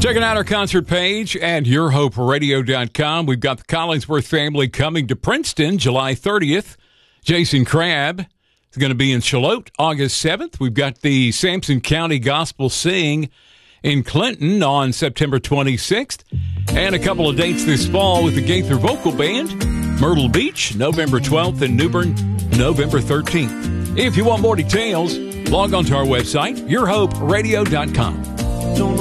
Checking out our concert page at yourhoperadio.com. We've got the Collingsworth family coming to Princeton July 30th. Jason Crabb is going to be in Charlotte August 7th. We've got the Sampson County Gospel Sing in Clinton on September 26th. And a couple of dates this fall with the Gaither Vocal Band. Myrtle Beach, November 12th, and New Bern, November 13th. If you want more details, log on to our website, yourhoperadio.com.